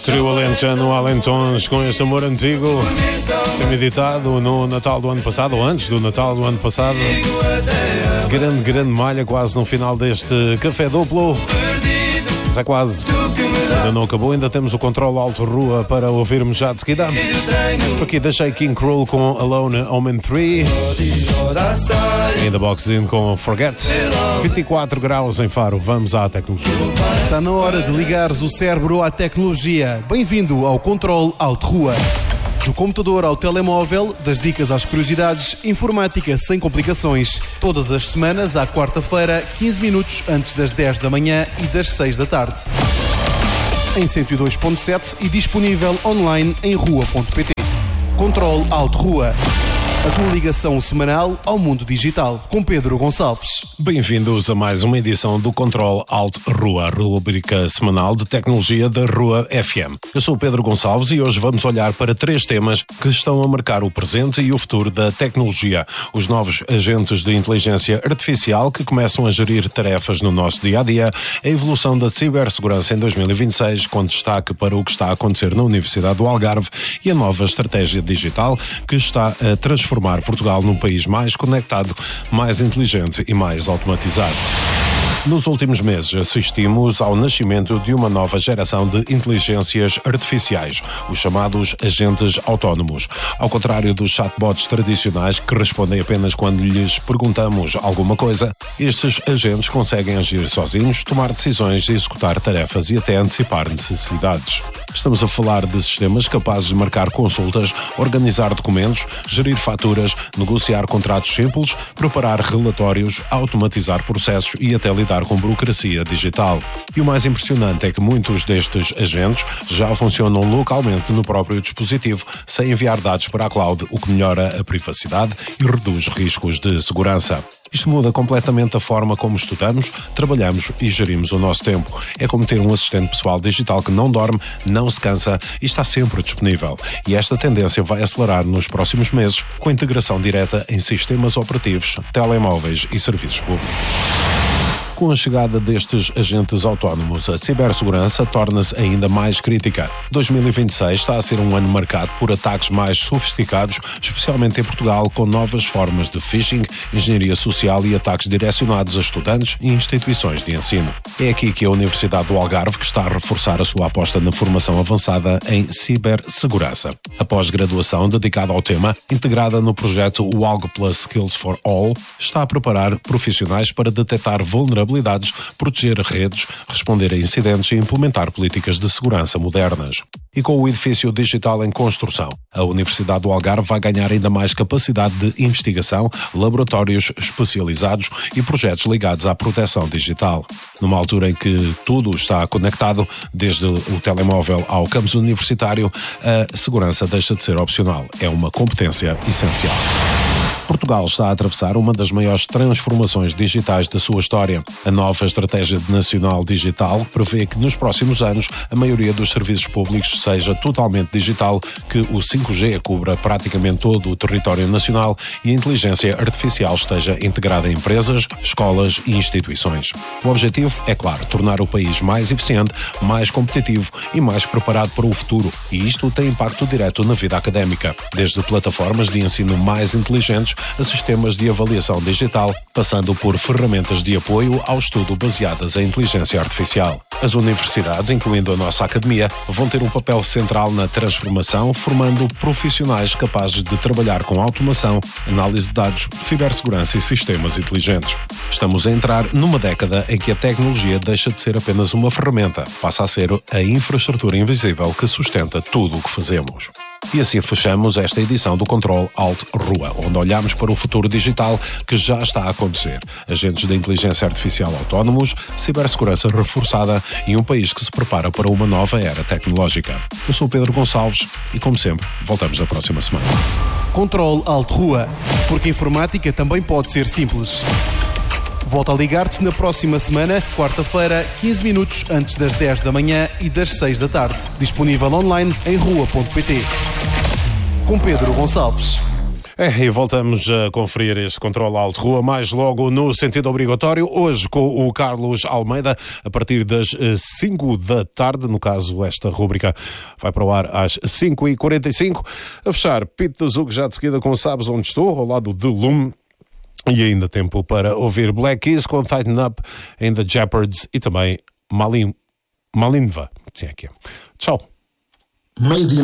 Trio alentejano Alentons com este amor antigo, meditado no Natal do ano passado, ou antes do Natal do ano passado. Grande malha, quase no final deste café duplo. Mas é quase. Ainda não acabou, ainda temos o controle alto rua para ouvirmos já de seguida. Por aqui deixei King Cruel com Alone Omen 3. Ainda Boxed In com Forget. 24 graus em Faro, vamos à tecnologia. Está na hora de ligares o cérebro à tecnologia. Bem-vindo ao controle alto rua. Do computador ao telemóvel, das dicas às curiosidades, informática sem complicações. Todas as semanas, à quarta-feira, 15 minutos antes das 10 da manhã e das 6 da tarde. Em 102.7 e disponível online em rua.pt. Controle Alto Rua. A tua ligação semanal ao mundo digital, com Pedro Gonçalves. Bem-vindos a mais uma edição do Controle Alt Rua, a rubrica semanal de tecnologia da Rua FM. Eu sou o Pedro Gonçalves e hoje vamos olhar para 3 temas que estão a marcar o presente e o futuro da tecnologia. Os novos agentes de inteligência artificial que começam a gerir tarefas no nosso dia-a-dia, a evolução da cibersegurança em 2026, com destaque para o que está a acontecer na Universidade do Algarve, e a nova estratégia digital que está a transformar Portugal num país mais conectado, mais inteligente e mais automatizado. Nos últimos meses assistimos ao nascimento de uma nova geração de inteligências artificiais, os chamados agentes autónomos. Ao contrário dos chatbots tradicionais que respondem apenas quando lhes perguntamos alguma coisa, estes agentes conseguem agir sozinhos, tomar decisões, executar tarefas e até antecipar necessidades. Estamos a falar de sistemas capazes de marcar consultas, organizar documentos, gerir faturas, negociar contratos simples, preparar relatórios, automatizar processos e até lidar com burocracia digital. E o mais impressionante é que muitos destes agentes já funcionam localmente no próprio dispositivo, sem enviar dados para a cloud, o que melhora a privacidade e reduz riscos de segurança. Isto muda completamente a forma como estudamos, trabalhamos e gerimos o nosso tempo. É como ter um assistente pessoal digital que não dorme, não se cansa e está sempre disponível. E esta tendência vai acelerar nos próximos meses com a integração direta em sistemas operativos, telemóveis e serviços públicos. Com a chegada destes agentes autónomos, a cibersegurança torna-se ainda mais crítica. 2026 está a ser um ano marcado por ataques mais sofisticados, especialmente em Portugal, com novas formas de phishing, engenharia social e ataques direcionados a estudantes e instituições de ensino. É aqui que a Universidade do Algarve que está a reforçar a sua aposta na formação avançada em cibersegurança. A pós-graduação dedicada ao tema, integrada no projeto Alg Plus Skills for All, está a preparar profissionais para detectar vulnerabilidades, proteger redes, responder a incidentes e implementar políticas de segurança modernas. E com o edifício digital em construção, a Universidade do Algarve vai ganhar ainda mais capacidade de investigação, laboratórios especializados e projetos ligados à proteção digital. Numa altura em que tudo está conectado, desde o telemóvel ao campus universitário, a segurança deixa de ser opcional. É uma competência essencial. Portugal está a atravessar uma das maiores transformações digitais da sua história. A nova Estratégia Nacional Digital prevê que nos próximos anos a maioria dos serviços públicos seja totalmente digital, que o 5G cubra praticamente todo o território nacional e a inteligência artificial esteja integrada em empresas, escolas e instituições. O objetivo é, claro, tornar o país mais eficiente, mais competitivo e mais preparado para o futuro. E isto tem impacto direto na vida académica, desde plataformas de ensino mais inteligentes a sistemas de avaliação digital, passando por ferramentas de apoio ao estudo baseadas em inteligência artificial. As universidades, incluindo a nossa academia, vão ter um papel central na transformação, formando profissionais capazes de trabalhar com automação, análise de dados, cibersegurança e sistemas inteligentes. Estamos a entrar numa década em que a tecnologia deixa de ser apenas uma ferramenta, passa a ser a infraestrutura invisível que sustenta tudo o que fazemos. E assim fechamos esta edição do Controle Alt Rua, onde olhamos para o futuro digital que já está a acontecer. Agentes de inteligência artificial autónomos, cibersegurança reforçada e um país que se prepara para uma nova era tecnológica. Eu sou o Pedro Gonçalves e, como sempre, voltamos na próxima semana. Controle Alt Rua, porque a informática também pode ser simples. Volto a ligar-te na próxima semana, quarta-feira, 15 minutos antes das 10 da manhã e das 6 da tarde. Disponível online em rua.pt. Com Pedro Gonçalves. E voltamos a conferir este controle alto rua mais logo no sentido obrigatório, hoje com o Carlos Almeida, a partir das 5 da tarde, no caso esta rúbrica vai para o ar às 5h45. A fechar, Pete da Zug já de seguida com Sabes Onde Estou, ao lado de Lume. E ainda tempo para ouvir Black Keys com Tighten Up in the Jeopards e também Malinva. Sim, aqui. Tchau. Meio-dia.